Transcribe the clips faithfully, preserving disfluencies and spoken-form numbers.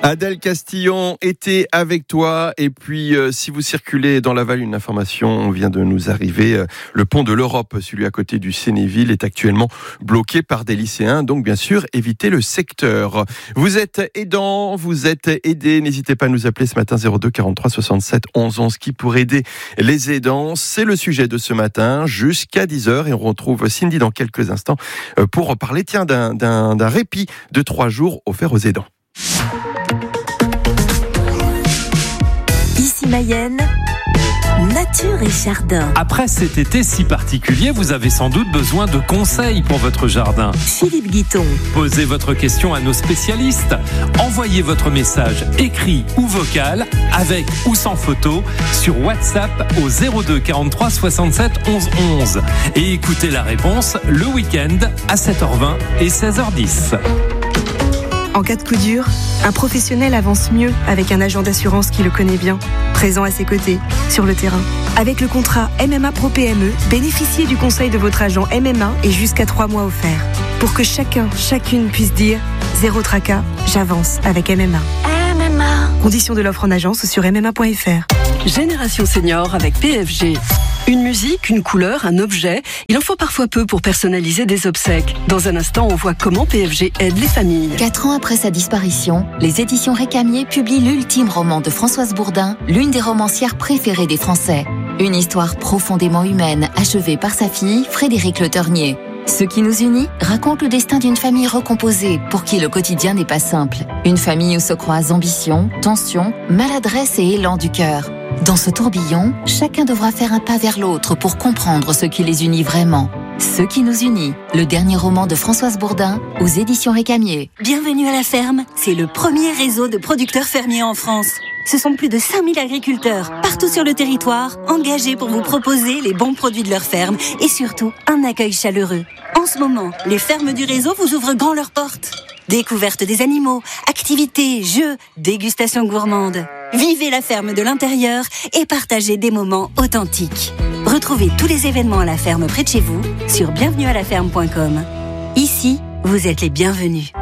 Adèle Castillon était avec toi. Et puis, euh, si vous circulez dans Laval, une information vient de nous arriver. Euh, le pont de l'Europe, celui à côté du Sénéville, est actuellement bloqué par des lycéens. Donc, bien sûr, évitez le secteur. Vous êtes aidant, vous êtes aidé. N'hésitez pas à nous appeler ce matin zéro deux quarante-trois soixante-sept onze onze. Qui pour aider les aidants? C'est le sujet de ce matin jusqu'à dix heures. Et on retrouve Cindy dans quelques instants pour parler tiens, d'un, d'un, d'un répit de trois jours offert aux aidants. Ici Mayenne, nature et jardin. Après cet été si particulier, vous avez sans doute besoin de conseils pour votre jardin. Philippe Guiton. Posez votre question à nos spécialistes. Envoyez votre message écrit ou vocal, avec ou sans photo, sur WhatsApp au zéro deux quarante-trois soixante-sept onze onze. Et écoutez la réponse le week-end à sept heures vingt et seize heures dix. En cas de coup dur, un professionnel avance mieux avec un agent d'assurance qui le connaît bien, présent à ses côtés, sur le terrain. Avec le contrat M M A Pro P M E, bénéficiez du conseil de votre agent M M A et jusqu'à trois mois offerts. Pour que chacun, chacune puisse dire « Zéro tracas, j'avance avec M M A ». M M A. Conditions de l'offre en agence sur m m a point f r. Génération Senior avec P F G. Une musique, une couleur, un objet, il en faut parfois peu pour personnaliser des obsèques. Dans un instant, on voit comment P F G aide les familles. Quatre ans après sa disparition, les éditions Récamier publient l'ultime roman de Françoise Bourdin, l'une des romancières préférées des Français. Une histoire profondément humaine, achevée par sa fille, Frédéric Le Ternier. Ce qui nous unit raconte le destin d'une famille recomposée, pour qui le quotidien n'est pas simple. Une famille où se croisent ambition, tension, maladresse et élan du cœur. Dans ce tourbillon, chacun devra faire un pas vers l'autre pour comprendre ce qui les unit vraiment. Ce qui nous unit, le dernier roman de Françoise Bourdin aux éditions Récamier. Bienvenue à la ferme, c'est le premier réseau de producteurs fermiers en France. Ce sont plus de cinq mille agriculteurs, partout sur le territoire, engagés pour vous proposer les bons produits de leur ferme et surtout un accueil chaleureux. En ce moment, les fermes du réseau vous ouvrent grand leurs portes. Découverte des animaux, activités, jeux, dégustation gourmande. Vivez la ferme de l'intérieur et partagez des moments authentiques. Retrouvez tous les événements à la ferme près de chez vous sur bienvenue à la ferme point com. Ici, vous êtes les bienvenus.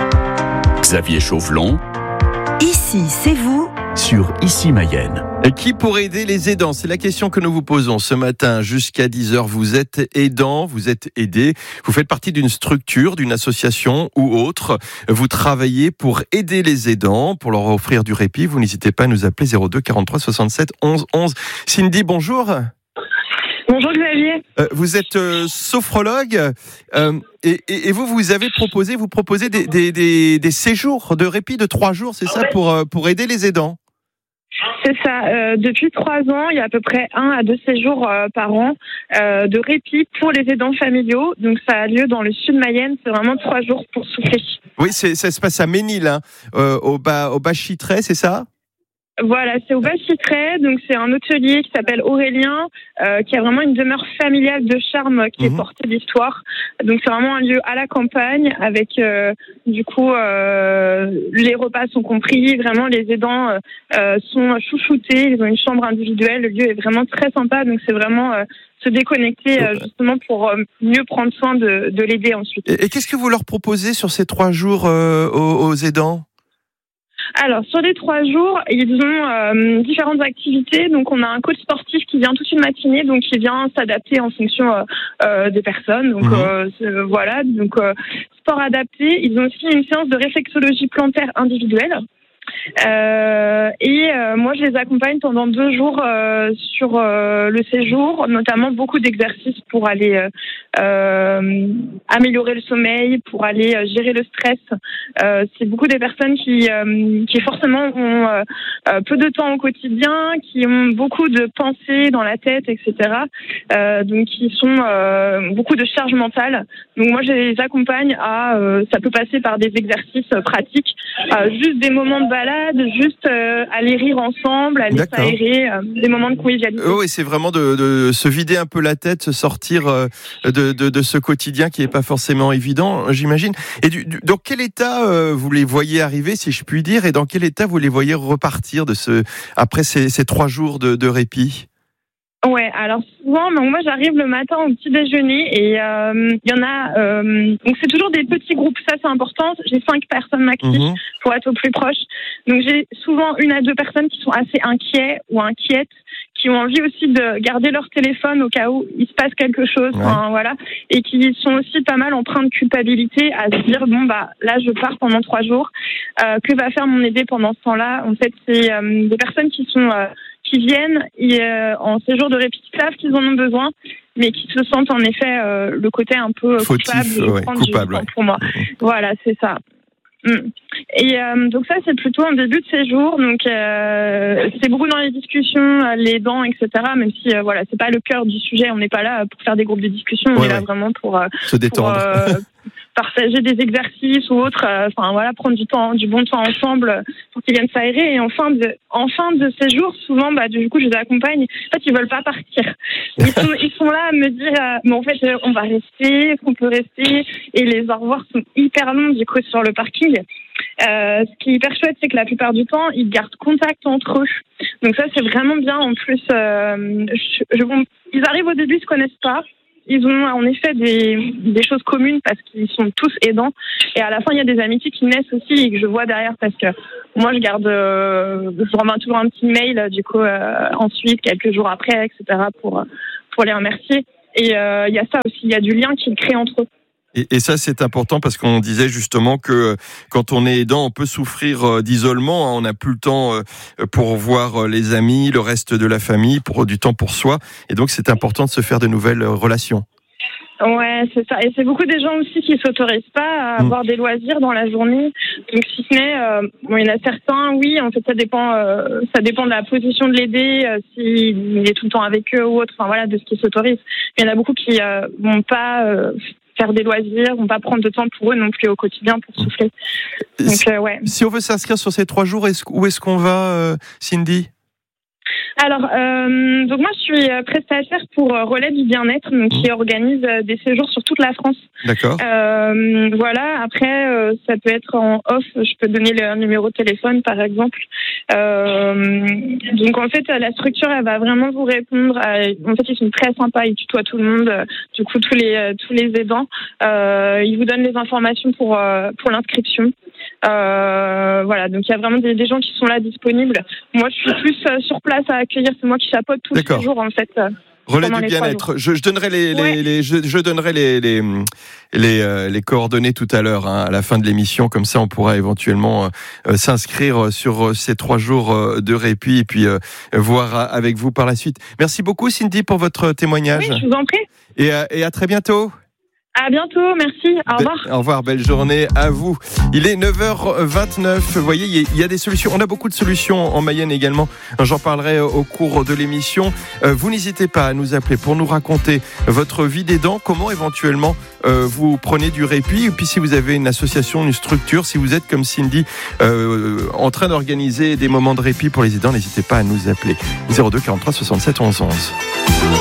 Xavier Chauvelon. Ici, c'est vous. Sur Ici Mayenne. Qui pour aider les aidants? C'est la question que nous vous posons ce matin jusqu'à dix heures. Vous êtes aidant, vous êtes aidé, vous faites partie d'une structure, d'une association ou autre. Vous travaillez pour aider les aidants, pour leur offrir du répit. Vous n'hésitez pas à nous appeler zéro deux quarante-trois soixante-sept onze onze. Cindy, bonjour. Bonjour Xavier. Euh, vous êtes euh, sophrologue euh, et, et, et vous, vous avez proposé, vous proposez des, des, des, des séjours de répit de trois jours, c'est ça, pour, pour aider les aidants? C'est ça. Euh, depuis trois ans, il y a à peu près un à deux séjours euh, par an euh, de répit pour les aidants familiaux. Donc ça a lieu dans le sud Mayenne. C'est vraiment trois jours pour souffler. Oui, c'est, ça se passe à Ménil, hein, euh, au bas, au bas Chitray, c'est ça? Voilà, c'est au Bas-Chitray, donc c'est un hôtelier qui s'appelle Aurélien, euh, qui a vraiment une demeure familiale de charme qui mmh. est portée d'histoire. Donc c'est vraiment un lieu à la campagne, avec euh, du coup euh, les repas sont compris, vraiment les aidants euh, sont chouchoutés, ils ont une chambre individuelle, le lieu est vraiment très sympa, donc c'est vraiment euh, se déconnecter euh, justement pour euh, mieux prendre soin de, de l'aider ensuite. Et, et qu'est-ce que vous leur proposez sur ces trois jours euh, aux, aux aidants ? Alors, sur les trois jours, ils ont euh, différentes activités. Donc, on a un coach sportif qui vient toute une matinée, donc il vient s'adapter en fonction euh, euh, des personnes. Donc, mmh. euh, voilà. Donc, euh, sport adapté. Ils ont aussi une séance de réflexologie plantaire individuelle. Euh, et euh, moi je les accompagne pendant deux jours euh, sur euh, le séjour, notamment beaucoup d'exercices pour aller euh, euh, améliorer le sommeil, pour aller euh, gérer le stress. Euh, c'est beaucoup des personnes qui, euh, qui forcément ont euh, peu de temps au quotidien, qui ont beaucoup de pensées dans la tête, et cetera. Euh, donc qui sont euh, beaucoup de charge mentale. Donc moi je les accompagne à, euh, ça peut passer par des exercices pratiques, euh, juste des moments de balade, juste euh, aller rire ensemble, aller D'accord. s'aérer, euh, des moments de convivialité. Oh, et c'est vraiment de, de se vider un peu la tête, se sortir euh, de, de, de ce quotidien qui n'est pas forcément évident, j'imagine. Et du, du, dans quel état euh, vous les voyez arriver, si je puis dire, et dans quel état vous les voyez repartir de ce, après ces, ces trois jours de, de répit ? Ouais, alors souvent, donc moi j'arrive le matin au petit déjeuner et il euh, y en a, euh, donc c'est toujours des petits groupes, ça c'est important. J'ai cinq personnes maxi, mmh. pour être au plus proche. Donc j'ai souvent une à deux personnes qui sont assez inquiets ou inquiètes, qui ont envie aussi de garder leur téléphone au cas où il se passe quelque chose, ouais. Enfin, voilà, et qui sont aussi pas mal empreints de culpabilité à se dire bon bah là je pars pendant trois jours, euh, que va faire mon aidé pendant ce temps-là? En fait, c'est euh, des personnes qui sont euh, qui viennent et, euh, en séjour de répit, qui savent qu'ils en ont besoin, mais qui se sentent en effet euh, le côté un peu fautif, coupable, ouais, coupable, ouais. pour moi. Voilà, c'est ça. Et euh, donc ça c'est plutôt en début de séjour, donc euh, c'est beaucoup dans les discussions, les dents, et cetera. Même si euh, voilà, c'est pas le cœur du sujet, on n'est pas là pour faire des groupes de discussion, on ouais, est là ouais. vraiment pour euh, se détendre, pour, euh, partager des exercices ou autres. Enfin euh, voilà, prendre du temps, du bon temps ensemble pour qu'ils viennent s'aérer. Et en fin de en fin de séjour, souvent bah du coup je les accompagne. En fait ils veulent pas partir. Ils sont ils sont là à me dire euh, mais en fait on va rester, est-ce qu'on peut rester? Et les au revoir sont hyper longs du coup sur le parking. Euh, ce qui est hyper chouette, c'est que la plupart du temps, ils gardent contact entre eux. Donc ça, c'est vraiment bien. En plus, euh, je, je, bon, ils arrivent au début, ils se connaissent pas. Ils ont en effet des, des choses communes parce qu'ils sont tous aidants. Et à la fin, il y a des amitiés qui naissent aussi et que je vois derrière parce que moi, je garde, euh, je remets toujours un petit mail du coup euh, ensuite, quelques jours après, et cetera pour pour les remercier. Et euh, il y a ça aussi, il y a du lien qui est créé entre eux. Et, et ça, c'est important parce qu'on disait justement que quand on est aidant, on peut souffrir d'isolement. On n'a plus le temps pour voir les amis, le reste de la famille, pour du temps pour soi. Et donc, c'est important de se faire de nouvelles relations. Ouais, c'est ça. Et c'est beaucoup des gens aussi qui s'autorisent pas à avoir mmh. des loisirs dans la journée. Donc, si ce n'est, euh, bon, il y en a certains, oui, en fait, ça dépend, euh, ça dépend de la position de l'aider, euh, s'il est tout le temps avec eux ou autre. Enfin, voilà, de ce qu'ils s'autorisent. Il y en a beaucoup qui euh, vont pas euh, faire des loisirs, vont pas prendre de temps pour eux non plus au quotidien pour souffler. Donc, si, euh, ouais. Si on veut s'inscrire sur ces trois jours, est-ce, où est-ce qu'on va, euh, Cindy ? Alors, euh, donc moi, je suis prestataire pour Relais du Bien-être, donc qui organise des séjours sur toute la France. D'accord. Euh, voilà. Après, euh, ça peut être en off. Je peux donner le numéro de téléphone, par exemple. Euh, donc, en fait, la structure, elle va vraiment vous répondre. À, en fait, ils sont très sympas. Ils tutoient tout le monde. Du coup, tous les tous les aidants. Euh, ils vous donnent les informations pour pour l'inscription. Euh, voilà. Donc, il y a vraiment des, des gens qui sont là disponibles. Moi, je suis plus sur place à accueillir, c'est moi qui chapeaute tous les jours en fait. Relais du Bien-être. Je, je donnerai les, les, ouais. les je, je donnerai les les les, euh, les coordonnées tout à l'heure hein, à la fin de l'émission. Comme ça, on pourra éventuellement euh, s'inscrire sur ces trois jours euh, de répit et puis euh, voir avec vous par la suite. Merci beaucoup, Cindy, pour votre témoignage. Oui, je vous en prie. Et, euh, et à très bientôt. À bientôt, merci, au revoir. Be- au revoir, belle journée à vous. Il est neuf heures vingt-neuf, vous voyez, il y a des solutions. On a beaucoup de solutions en Mayenne également. J'en parlerai au cours de l'émission. Euh, vous n'hésitez pas à nous appeler pour nous raconter votre vie d'aidant, comment éventuellement euh, vous prenez du répit. Et puis si vous avez une association, une structure, si vous êtes comme Cindy euh, en train d'organiser des moments de répit pour les aidants, n'hésitez pas à nous appeler. zéro deux quarante-trois soixante-sept onze onze.